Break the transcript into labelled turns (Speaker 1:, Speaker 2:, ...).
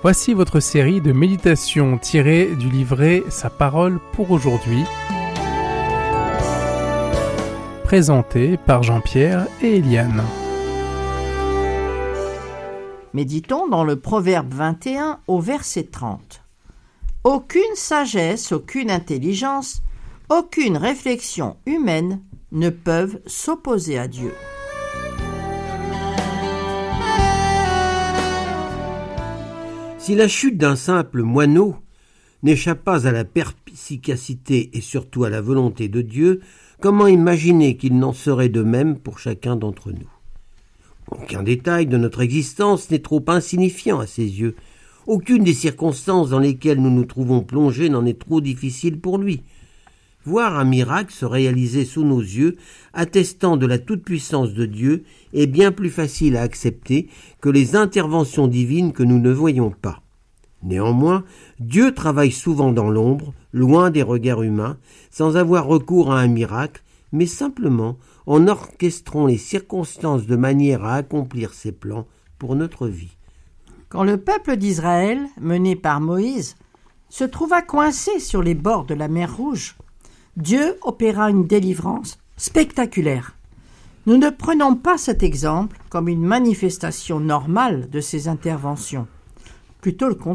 Speaker 1: Voici votre série de méditations tirées du livret Sa parole pour aujourd'hui, présentée par Jean-Pierre et Eliane.
Speaker 2: Méditons dans le Proverbe 21 au verset 30. Aucune sagesse, aucune intelligence, aucune réflexion humaine ne peuvent s'opposer à Dieu.
Speaker 3: Si la chute d'un simple moineau n'échappe pas à la perspicacité et surtout à la volonté de Dieu, comment imaginer qu'il n'en serait de même pour chacun d'entre nous ? Aucun détail de notre existence n'est trop insignifiant à ses yeux. Aucune des circonstances dans lesquelles nous nous trouvons plongés n'en est trop difficile pour lui. Voir un miracle se réaliser sous nos yeux, attestant de la toute-puissance de Dieu, est bien plus facile à accepter que les interventions divines que nous ne voyons pas. Néanmoins, Dieu travaille souvent dans l'ombre, loin des regards humains, sans avoir recours à un miracle, mais simplement en orchestrant les circonstances de manière à accomplir ses plans pour notre vie.
Speaker 2: Quand le peuple d'Israël, mené par Moïse, se trouva coincé sur les bords de la mer Rouge, Dieu opéra une délivrance spectaculaire. Nous ne prenons pas cet exemple comme une manifestation normale de ses interventions. Plutôt le contraire.